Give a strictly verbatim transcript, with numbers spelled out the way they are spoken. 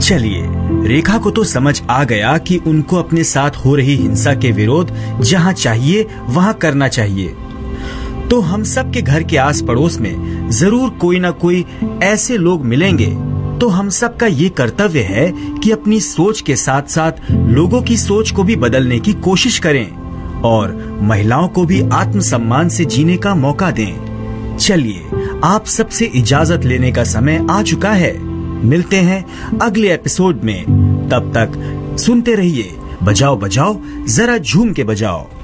चलिए, रेखा को तो समझ आ गया कि उनको अपने साथ हो रही हिंसा के विरोध जहाँ चाहिए वहाँ करना चाहिए। तो हम सब के घर के आस पड़ोस में जरूर कोई ना कोई ऐसे लोग मिलेंगे। तो हम सब का ये कर्तव्य है कि अपनी सोच के साथ साथ लोगों की सोच को भी बदलने की कोशिश करें और महिलाओं को भी आत्मसम्मान से जीने का मौका दें। चलिए, आप सबसे इजाजत लेने का समय आ चुका है। मिलते हैं अगले एपिसोड में। तब तक सुनते रहिए बजाओ बजाओ जरा झूम के बजाओ।